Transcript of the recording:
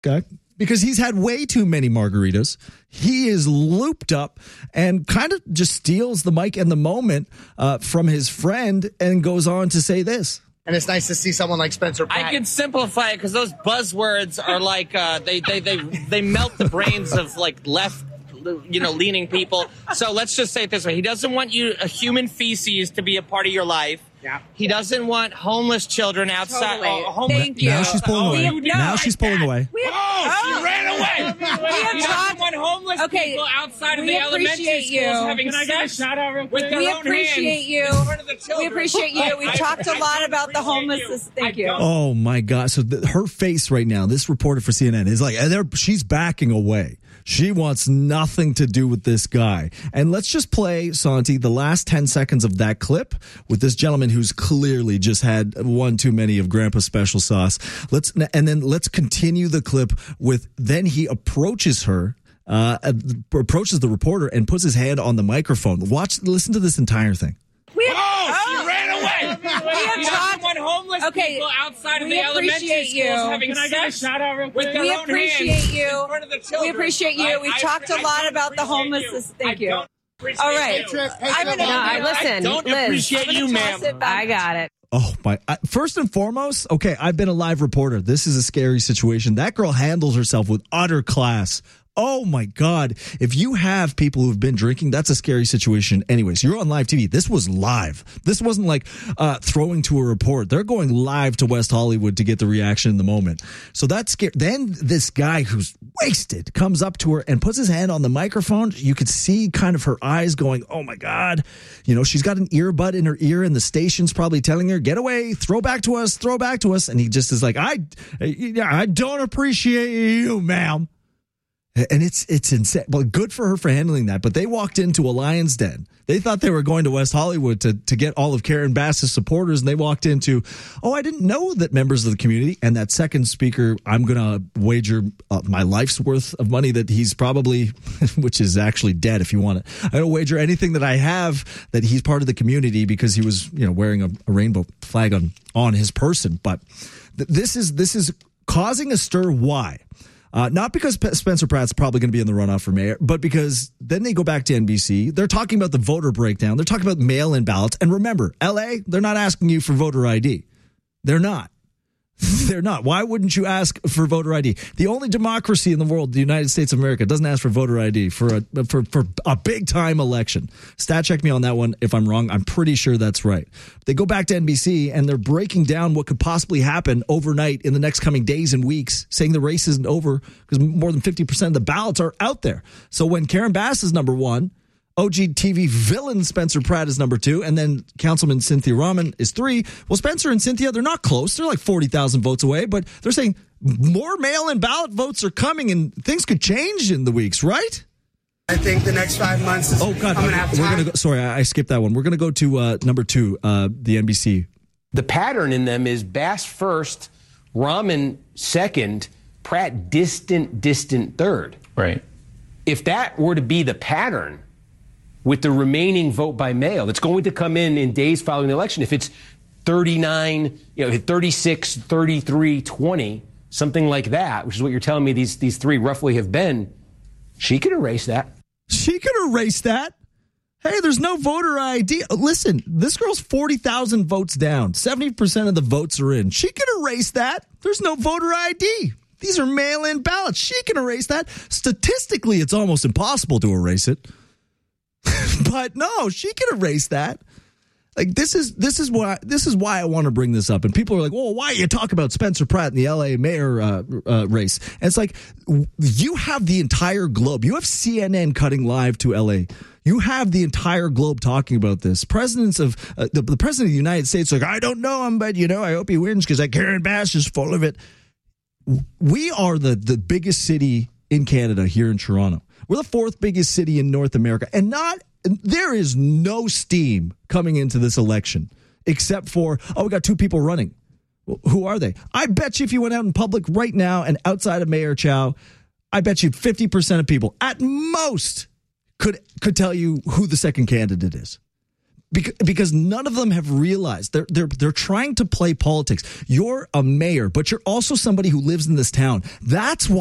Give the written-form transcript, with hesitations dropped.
Okay. Because he's had way too many margaritas. He is looped up and kind of just steals the mic and the moment from his friend and goes on to say this. And it's nice to see someone like Spencer Pratt. I can simplify it because those buzzwords are like they melt the brains of like left, leaning people. So let's just say it this way: he doesn't want human feces to be a part of your life. Yeah. He doesn't want homeless children outside. Totally. Thank you. Now she's pulling away. Now she's pulling away. She ran away. He doesn't want homeless people outside of the elementary schools having sex with their own hands in front of the children. We appreciate you. We've talked a lot about the homelessness. Thank you. Oh, my God. So her face right now, this reporter for CNN, is like, she's backing away. She wants nothing to do with this guy. And let's just play, Santi, the last 10 seconds of that clip with this gentleman who's clearly just had one too many of Grandpa's special sauce. Let's continue the clip with, then he approaches her, approaches the reporter and puts his hand on the microphone. Listen to this entire thing. She ran away. He doesn't want homeless people outside of the elementary schools having sex with their own hands in front of the children. We appreciate you. We've talked a lot about the homelessness. Thank you. All right. I don't appreciate you, ma'am. I got it. Oh, my. First and foremost, okay, I've been a live reporter. This is a scary situation. That girl handles herself with utter class. Oh, my God. If you have people who've been drinking, that's a scary situation. Anyways, you're on live TV. This was live. This wasn't like throwing to a report. They're going live to West Hollywood to get the reaction in the moment. So that's scary. Then this guy who's wasted comes up to her and puts his hand on the microphone. You could see kind of her eyes going, oh, my God. She's got an earbud in her ear and the station's probably telling her, get away, throw back to us. And he just is like, I don't appreciate you, ma'am. And it's insane. Well, good for her for handling that. But they walked into a lion's den. They thought they were going to West Hollywood to get all of Karen Bass's supporters. And they walked into, I didn't know that members of the community and that second speaker, I'm going to wager my life's worth of money that he's probably, which is actually dead if you want it. I'm going to wager anything that I have that he's part of the community because he was, wearing a rainbow flag on his person. But this is causing a stir. Why? Not because Spencer Pratt's probably going to be in the runoff for mayor, but because then they go back to NBC. They're talking about the voter breakdown. They're talking about mail-in ballots. And remember, LA, they're not asking you for voter ID. They're not. They're not. Why wouldn't you ask for voter ID? The only democracy in the world, the United States of America, doesn't ask for voter ID for a big time election. Stat check me on that one if I'm wrong. I'm pretty sure that's right. They go back to NBC and they're breaking down what could possibly happen overnight in the next coming days and weeks, saying the race isn't over because more than 50% of the ballots are out there. So when Karen Bass is number one, OG TV villain Spencer Pratt is number two, and then Councilman Cynthia Rahman is three. Well, Spencer and Cynthia, they're not close. They're like 40,000 votes away, but they're saying more mail-in ballot votes are coming, and things could change in the weeks, right? I think the next 5 months is I'm going to have time. We're going to go. Sorry, I skipped that one. We're going to go to number two, the NBC. The pattern in them is Bass first, Rahman second, Pratt distant third. Right. If that were to be the pattern with the remaining vote by mail that's going to come in days following the election, if it's 39, 36, 33, 20, something like that, which is what you're telling me these three roughly have been, she could erase that. She could erase that. Hey, there's no voter ID. Listen, this girl's 40,000 votes down. 70% of the votes are in. She could erase that. There's no voter ID. These are mail-in ballots. She can erase that. Statistically, it's almost impossible to erase it. But no, she can erase that. Like this is why I want to bring this up. And people are like, "Well, why you talk about Spencer Pratt in the LA mayor race?" And it's like you have the entire globe. You have CNN cutting live to LA. You have the entire globe talking about this. Presidents of the president of the United States, like, I don't know him, but I hope he wins because that Karen Bass is full of it. We are the biggest city in Canada here in Toronto. We're the fourth biggest city in North America, and there is no steam coming into this election except for, we got two people running. Well, who are they? I bet you if you went out in public right now and outside of Mayor Chow, I bet you 50% of people at most could tell you who the second candidate is. Because none of them have realized they're trying to play politics. You're a mayor, but you're also somebody who lives in this town. That's why